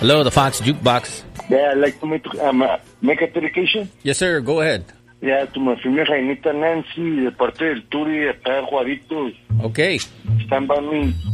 Hello, the Fox Jukebox. Yeah, I'd like to make a dedication. Yes, sir. Go ahead. Yeah, to my familia Jainita Nancy, de parte del Turi, de acá de Juaritos. Okay. Stand by me.